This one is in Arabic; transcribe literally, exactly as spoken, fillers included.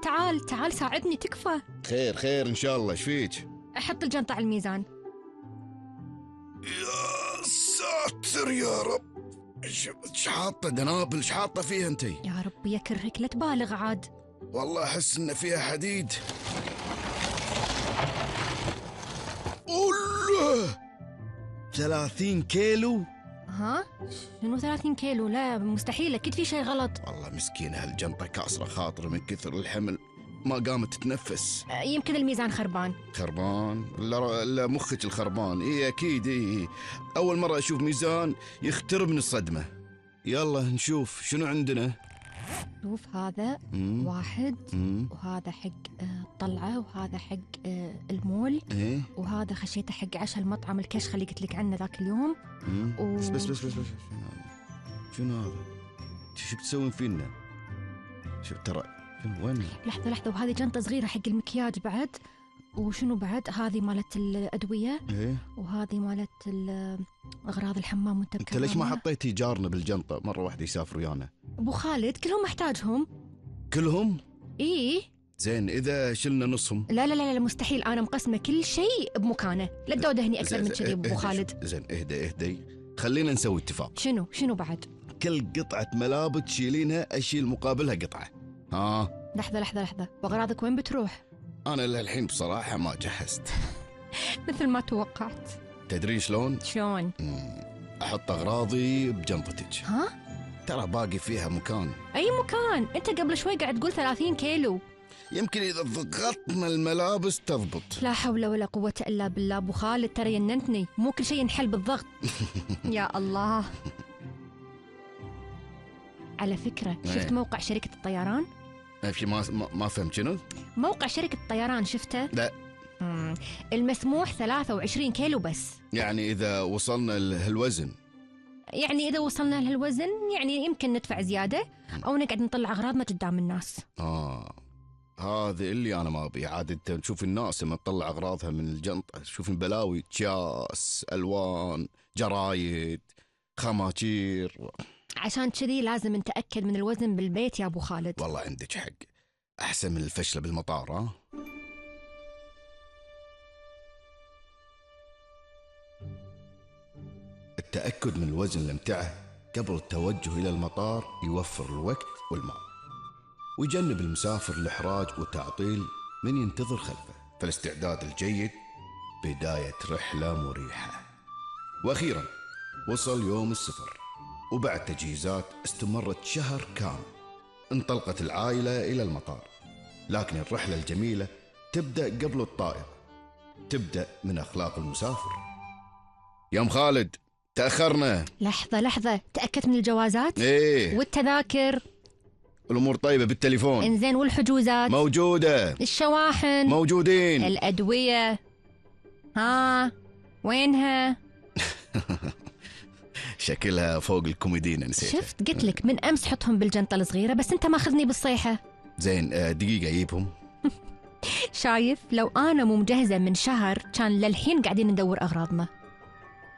تعال تعال ساعدني تكفى. خير خير إن شاء الله. إيش فيك؟ أحط الجنطة على الميزان. يا ساتر يا رب، ايش حاطة دنابل؟ ايش حاطة فيها انتي؟ يا رب يكرهك لا تبالغ عاد. والله أحس إن فيها حديد. أوله ثلاثين كيلو. ها؟ شنو ثلاثين كيلو؟ لا مستحيل، أكيد في شيء غلط. والله مسكينة هالجنطة كاسرة خاطر من كثر الحمل، ما قامت تتنفس. أه يمكن الميزان خربان. خربان؟ لا لا مخك الخربان. إيه أكيد. إيه أول مرة أشوف ميزان يخترب من الصدمة. يلا نشوف شنو عندنا. شوف هذا مم. واحد مم. وهذا حق الطلعة وهذا حق آه المول. إيه؟ وهذا خشيته حق عشاء المطعم الكشخ اللي قلت لك عنه ذاك اليوم. و... بس بس بس بس, بس. شنو هذا؟ شو بتسوين فينا؟ شو ترى شنو وين؟ لحظة لحظة، وهذه جنطة صغيرة حق المكياج بعد. وشنو بعد؟ هذه مالت الأدوية. إيه؟ وهذه مالت أغراض الحمام. وانت انت ليش ما حطيتي جارنا بالجنطة مرة واحدة يسافر ويانا؟ أبو خالد كلهم محتاجهم. كلهم؟ إيه زين إذا شلنا نصهم. لا لا لا لا مستحيل، أنا مقسمة كل شيء بمكانه، لا تدودهني أكثر من كذي أبو خالد. زين اهدي اهدي، خلينا نسوي اتفاق. شنو شنو بعد؟ كل قطعة ملابس تشيلينها أشيل مقابلها قطعة. ها؟ لحظة لحظة لحظة، وأغراضك وين بتروح؟ أنا للحين بصراحة ما جهزت. مثل ما توقعت. تدرين شلون؟ شلون؟ أحط أغراضي بجنطتك. ها؟ ترى باقي فيها مكان. أي مكان؟ أنت قبل شوي قاعد تقول ثلاثين كيلو. يمكن إذا ضغطنا الملابس تضبط. لا حول ولا قوة إلا بالله أبو خالد، ترى يننتني، مو كل شيء ينحل بالضغط. يا الله. على فكرة شفت موقع شركة الطيران؟ في ما ما فهمت شنو؟ موقع شركة الطيران شفته؟ لا. مم. المسموح ثلاثة وعشرين كيلو بس. يعني إذا وصلنا لهالوزن. يعني إذا وصلنا لهالوزن يعني يمكن ندفع زيادة أو نقعد نطلع أغراضنا قدام الناس. آه هذا اللي أنا ما أبي. عاد أنت تشوف الناس لما تطلع أغراضها من الجنطة تشوف بلاوي، أكياس، ألوان، جرايد، خماجير. عشان كذي لازم نتأكد من الوزن بالبيت يا أبو خالد. والله عندك حق، أحسن من الفشلة بالمطار. ها؟ التأكد من الوزن الأمتعة قبل التوجه إلى المطار يوفر الوقت والمال، ويجنب المسافر الإحراج وتعطيل من ينتظر خلفه. فالاستعداد الجيد بداية رحلة مريحة. وأخيرا وصل يوم السفر، وبعد تجهيزات استمرت شهر كامل انطلقت العائلة إلى المطار. لكن الرحلة الجميلة تبدأ قبل الطائرة، تبدأ من أخلاق المسافر. يا أم خالد تأخرنا. لحظة لحظة، تأكد من الجوازات؟ إيه. والتذاكر؟ الأمور طيبة بالتليفون. إنزين والحجوزات؟ موجودة. الشواحن؟ موجودين. الأدوية؟ ها وينها؟ شكلها فوق الكوميدينا نسيتها. شفت قلت لك من أمس حطهم بالجنطة الصغيرة بس أنت ماخذني بالصيحة. زين دقيقة أجيبهم. شايف لو أنا مو مجهزة من شهر كان للحين قاعدين ندور أغراضنا.